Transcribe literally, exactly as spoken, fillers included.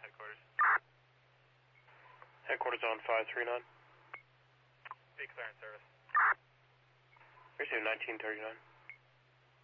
Headquarters. Headquarters on five three nine. Be clearance service. Receive nineteen thirty-nine.